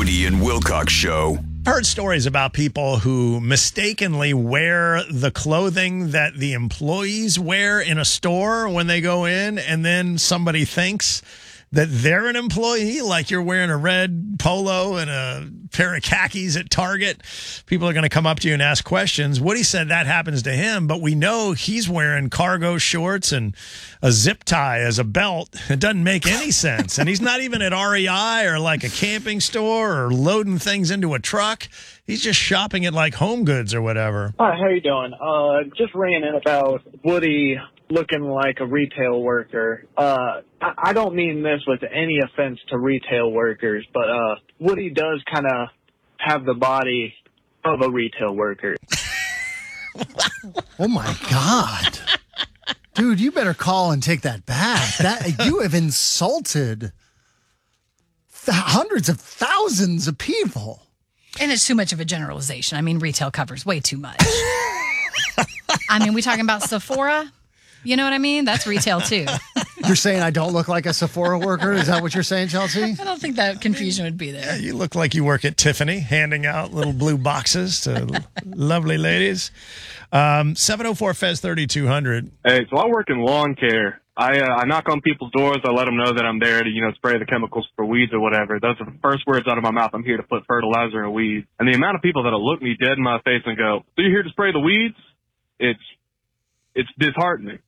Woody and Wilcox Show. Heard stories about people who mistakenly wear the clothing that the employees wear in a store when they go in, and then somebody thinks that they're an employee, like you're wearing a red polo and a pair of khakis at Target. People are going to come up to you and ask questions. Woody said that happens to him, but we know he's wearing cargo shorts and a zip tie as a belt. It doesn't make any sense. And he's not even at REI or like a camping store or loading things into a truck. He's just shopping at like Home Goods or whatever. Hi, how you doing? Just ran in about Woody looking like a retail worker. I don't mean this with any offense to retail workers, but Woody does kind of have the body of a retail worker. Oh, my God. Dude, you better call and take that back. You have insulted hundreds of thousands of people. And it's too much of a generalization. I mean, retail covers way too much. I mean, we talking about Sephora? You know what I mean? That's retail, too. You're saying I don't look like a Sephora worker? Is that what you're saying, Chelsea? I don't think that confusion would be there. Yeah, you look like you work at Tiffany, handing out little blue boxes to lovely ladies. 704-FEZ-3200. Hey, so I work in lawn care. I knock on people's doors. I let them know that I'm there to, spray the chemicals for weeds or whatever. Those are the first words out of my mouth. I'm here to put fertilizer in weeds. And the amount of people that'll look me dead in my face and go, "So you're here to spray the weeds?" It's disheartening.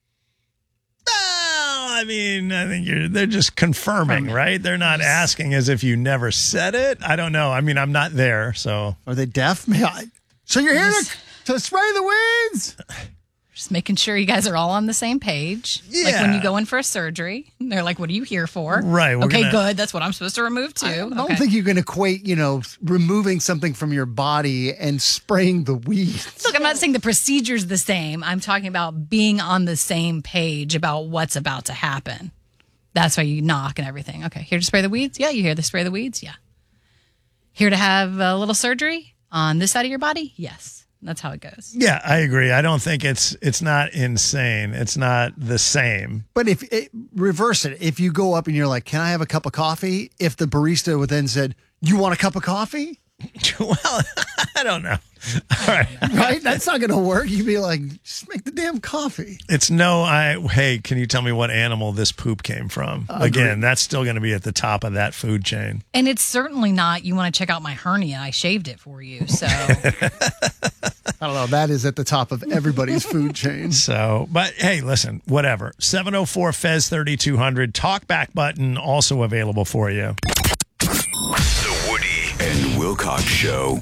I mean, I think they're just confirming, right? They're not asking as if you never said it. I don't know. I mean, I'm not there, so. Are they deaf? So you're here to spray the weeds? Just making sure you guys are all on the same page. Yeah. Like when you go in for a surgery, they're like, "What are you here for?" Right. Okay, good. That's what I'm supposed to remove too. I don't think you can equate, removing something from your body and spraying the weeds. Look, I'm not saying the procedure's the same. I'm talking about being on the same page about what's about to happen. That's why you knock and everything. Okay, here to spray the weeds? Yeah, you here to spray the weeds? Yeah. Here to have a little surgery on this side of your body? Yes. That's how it goes. Yeah, I agree. I don't think it's not insane. It's not the same. But reverse it. If you go up and you're like, "Can I have a cup of coffee?" If the barista would then said, "You want a cup of coffee?" Well, I don't know. All right. Right? That's not going to work. You'd be like, "Just make the damn coffee." It's hey, can you tell me what animal this poop came from? Again, that's still going to be at the top of that food chain. And it's certainly not, "You want to check out my hernia? I shaved it for you." So I don't know. That is at the top of everybody's food chain. So, but hey, listen, whatever. 704-FEZ-3200. Talkback button also available for you. The Woody and Wilcox Show.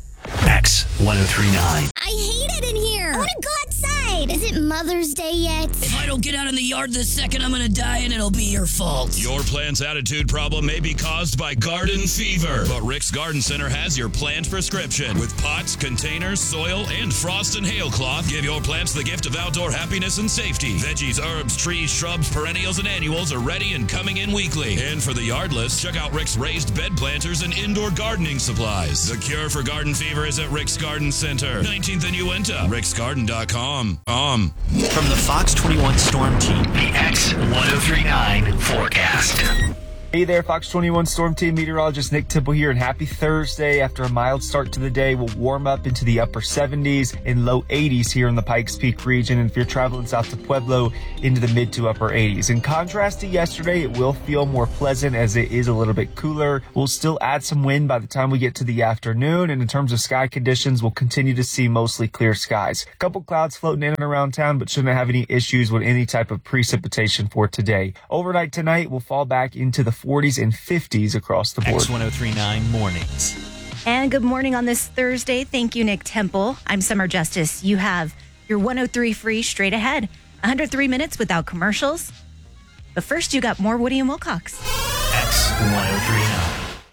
X1039. I hate it in here. I want to go outside. Is it Mother's Day yet? If I don't get out in the yard this second, I'm going to die and it'll be your fault. Your plant's attitude problem may be caused by garden fever, but Rick's Garden Center has your plant prescription. With pots, containers, soil, and frost and hail cloth, give your plants the gift of outdoor happiness and safety. Veggies, herbs, trees, shrubs, perennials, and annuals are ready and coming in weekly. And for the yardless, check out Rick's raised bed planters and indoor gardening supplies. The cure for garden fever is at Rick's Garden Center, 19th and Uinta, ricksgarden.com. From the Fox 21 Storm Team, the X1039 forecast. Hey there, Fox 21 Storm Team meteorologist Nick Temple here, and happy Thursday. After a mild start to the day, we'll warm up into the upper 70s and low 80s here in the Pikes Peak region, and if you're traveling south to Pueblo, into the mid to upper 80s. In contrast to yesterday, it will feel more pleasant as it is a little bit cooler. We'll still add some wind by the time we get to the afternoon, and in terms of sky conditions, we'll continue to see mostly clear skies. A couple clouds floating in and around town, but shouldn't have any issues with any type of precipitation for today. Overnight tonight, we'll fall back into the 40s and 50s across the board. X1039 mornings. And good morning on this Thursday. Thank you, Nick Temple. I'm Summer Justice. You have your 103 free straight ahead. 103 minutes without commercials. But first, you got more Woody and Wilcox. X1039.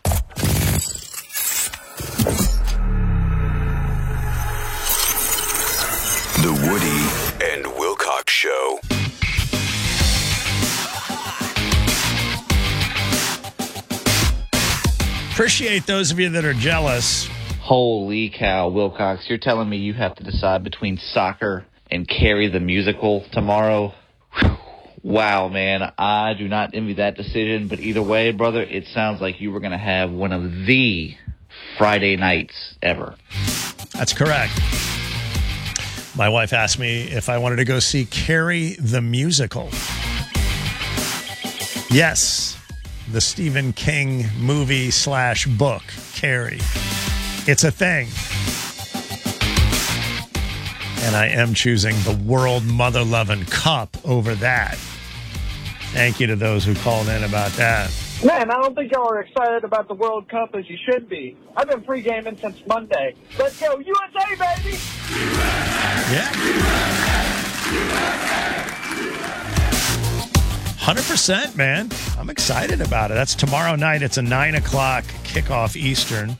The Woody and Wilcox Show. Appreciate those of you that are jealous. Holy cow, Wilcox, you're telling me you have to decide between soccer and Carrie the musical tomorrow? Whew. Wow, man, I do not envy that decision, but either way, brother, it sounds like you were going to have one of the Friday nights ever. That's correct. My wife asked me if I wanted to go see Carrie the musical. Yes, the Stephen King movie/book, Carrie. It's a thing. And I am choosing the World Mother Lovin' Cup over that. Thank you to those who called in about that. Man, I don't think y'all are excited about the World Cup as you should be. I've been pre-gaming since Monday. Let's go USA, baby! Yeah. 100%, man. I'm excited about it. That's tomorrow night. It's a 9 o'clock kickoff Eastern.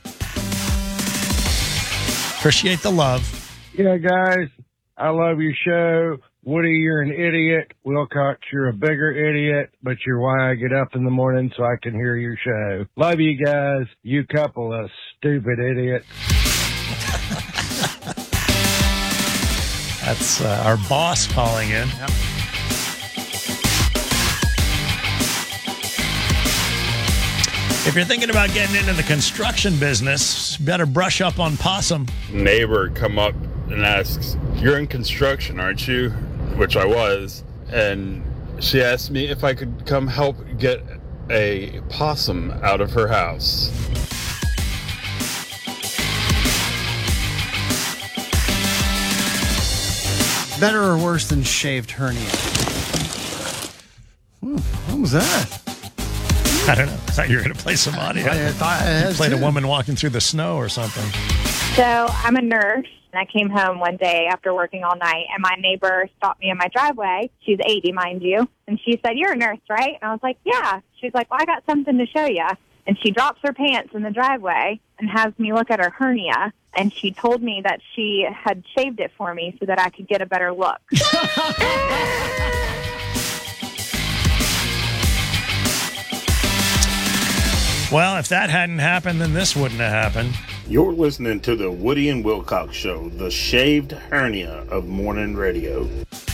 Appreciate the love. Yeah, guys, I love your show. Woody, you're an idiot. Wilcox, you're a bigger idiot, but you're why I get up in the morning so I can hear your show. Love you guys. You couple of stupid idiots. That's our boss calling in. Yep. If you're thinking about getting into the construction business, better brush up on possum. Neighbor come up and asks, "You're in construction, aren't you?" Which I was. And she asked me if I could come help get a possum out of her house. Better or worse than shaved hernia? What was that? I don't know. I thought you were going to play some audio. I thought I had played too. a woman walking through the snow or something. So I'm a nurse, and I came home one day after working all night, and my neighbor stopped me in my driveway. She's 80, mind you. And she said, "You're a nurse, right?" And I was like, "Yeah." She's like, "Well, I got something to show you." And she drops her pants in the driveway and has me look at her hernia. And she told me that she had shaved it for me so that I could get a better look. Well, if that hadn't happened, then this wouldn't have happened. You're listening to the Woody and Wilcox Show, the shaved hernia of morning radio.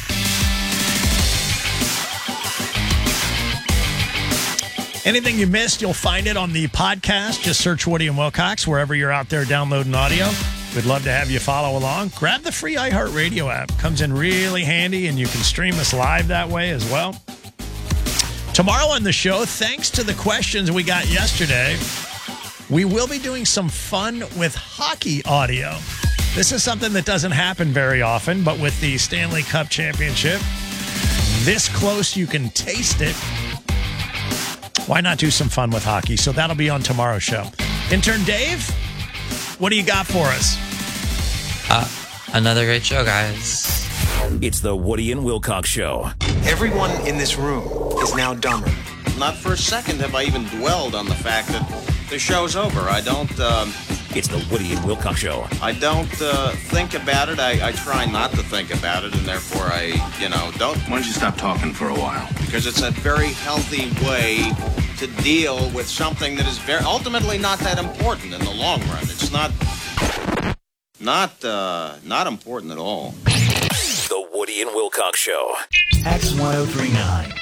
Anything you missed, you'll find it on the podcast. Just search Woody and Wilcox wherever you're out there downloading audio. We'd love to have you follow along. Grab the free iHeartRadio app. Comes in really handy, and you can stream us live that way as well. Tomorrow on the show, thanks to the questions we got yesterday, we will be doing some fun with hockey audio. This is something that doesn't happen very often, but with the Stanley Cup Championship, this close you can taste it. Why not do some fun with hockey? So that'll be on tomorrow's show. Intern Dave, what do you got for us? Another great show, guys. It's the Woody and Wilcox Show. Everyone in this room is now dumber. Not for a second have I even dwelled on the fact that the show's over. I don't... It's the Woody and Wilcox Show. I don't think about it. I try not to think about it, and therefore I, don't... Why don't you stop talking for a while? Because it's a very healthy way to deal with something that is very ultimately not that important in the long run. It's not important at all. The Woody and Wilcox Show. X1039.